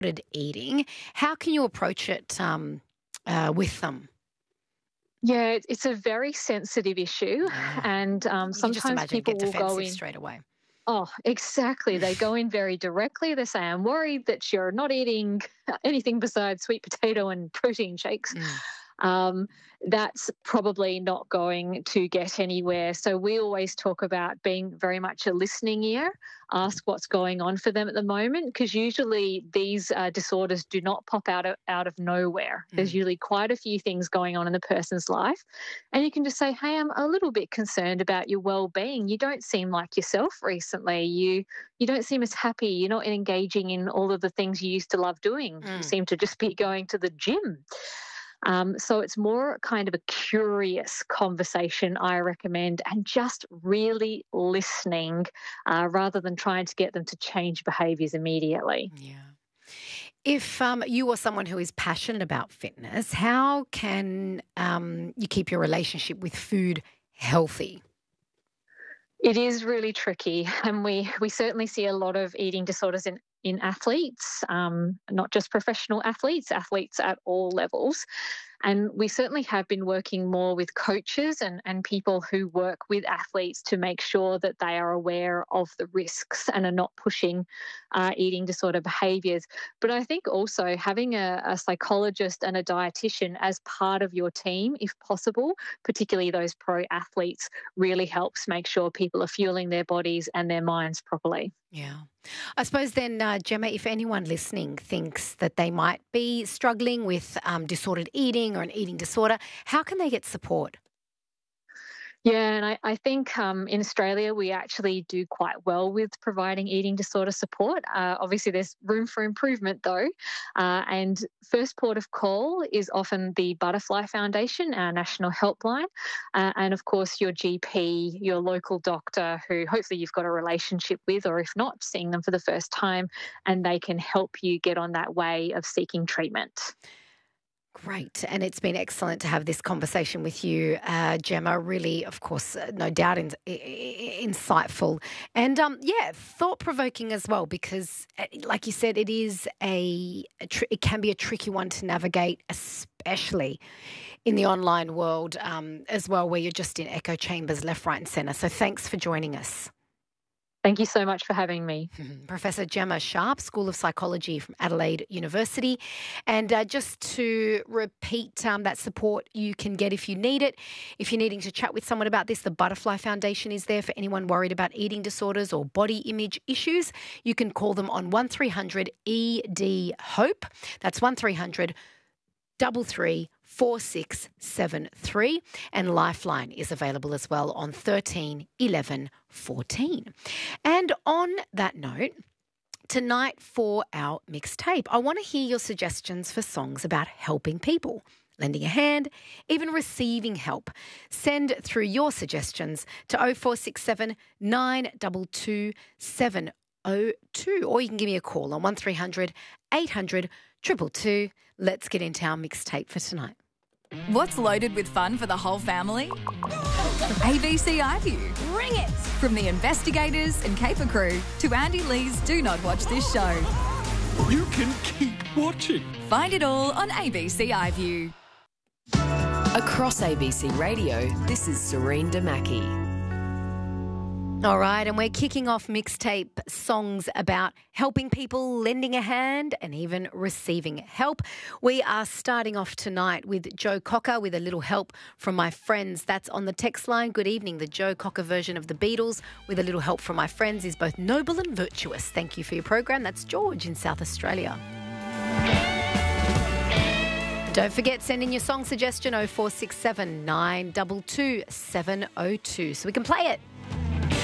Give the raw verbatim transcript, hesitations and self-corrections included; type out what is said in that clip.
eating. How can you approach it um, uh, with them? Yeah, it's it's a very sensitive issue, Yeah. and um, You can just sometimes imagine people get will go defensive in. straight away. Oh, exactly. They go in very directly. They say, "I'm worried that you're not eating anything besides sweet potato and protein shakes." Mm. um, that's probably not going to get anywhere. So we always talk about being very much a listening ear, ask what's going on for them at the moment, because usually these uh, disorders do not pop out of, out of nowhere. There's Mm. usually quite a few things going on in the person's life. And you can just say, hey, I'm a little bit concerned about your well-being. You don't seem like yourself recently. You you don't seem as happy. You're not engaging in all of the things you used to love doing. You Mm. seem to just be going to the gym. Um, so it's more kind of a curious conversation, I recommend, and just really listening uh, rather than trying to get them to change behaviours immediately. Yeah. If um, you are someone who is passionate about fitness, how can um, you keep your relationship with food healthy? It is really tricky, and we we certainly see a lot of eating disorders in in athletes, um, not just professional athletes, athletes at all levels. And we certainly have been working more with coaches and, and people who work with athletes to make sure that they are aware of the risks and are not pushing uh, eating disorder behaviours. But I think also having a, a psychologist and a dietitian as part of your team, if possible, particularly those pro athletes, really helps make sure people are fueling their bodies and their minds properly. Yeah. I suppose then, uh, Gemma, if anyone listening thinks that they might be struggling with um, disordered eating or an eating disorder, how can they get support? Yeah, and I, I think um, in Australia we actually do quite well with providing eating disorder support. Uh, obviously, there's room for improvement though. Uh, and first port of call is often the Butterfly Foundation, our national helpline. Uh, and of course, your G P, your local doctor who hopefully you've got a relationship with, or if not, seeing them for the first time, and they can help you get on that way of seeking treatment. Great. And it's been excellent to have this conversation with you, uh, Gemma. Really, of course, uh, no doubt in, in, insightful and, um, yeah, thought-provoking as well because, uh, like you said, it is a, a tr- it can be a tricky one to navigate, especially in the online world um, as well, where you're just in echo chambers left, right and centre. So thanks for joining us. Thank you so much for having me. Professor Gemma Sharp, School of Psychology from Adelaide University. And uh, just to repeat um, that support you can get if you need it. If you're needing to chat with someone about this, the Butterfly Foundation is there for anyone worried about eating disorders or body image issues. You can call them on one three hundred E D HOPE. That's one three hundred three three four six seven three, and Lifeline is available as well on thirteen eleven fourteen. And on that note, tonight for our mixtape, I want to hear your suggestions for songs about helping people, lending a hand, even receiving help. Send through your suggestions to oh four six seven, nine two two, seven oh two, or you can give me a call on one three hundred, eight hundred, two two two. Let's get into our mixtape for tonight. What's loaded with fun for the whole family? A B C iView. Bring it! From the investigators and caper crew to Andy Lee's Do Not Watch This Show. You can keep watching. Find it all on A B C iView. Across A B C Radio, this is Serene Damaki. All right, and we're kicking off mixtape songs about helping people, lending a hand and even receiving help. We are starting off tonight with Joe Cocker with A Little Help from My Friends. That's on the text line. Good evening. The Joe Cocker version of the Beatles with A Little Help from My Friends is both noble and virtuous. Thank you for your program. That's George in South Australia. Don't forget, send in your song suggestion oh four six seven, nine two two, seven oh two so we can play it.